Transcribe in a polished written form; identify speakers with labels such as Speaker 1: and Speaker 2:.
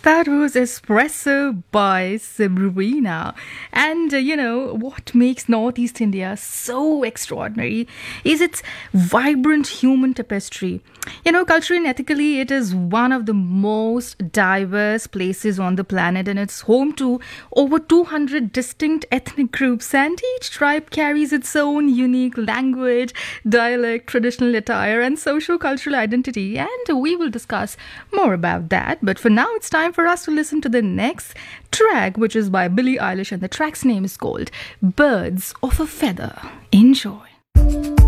Speaker 1: That was Espresso by Sabrina. And what makes Northeast India so extraordinary is its vibrant human tapestry. Culturally and ethically, it is one of the most diverse places on the planet, and it's home to over 200 distinct ethnic groups, and each tribe carries its own unique language, dialect, traditional attire, and socio-cultural identity. And we will discuss more about that. But for now, it's time for us to listen to the next track, which is by Billie Eilish, and the track's name is called Birds of a Feather. Enjoy.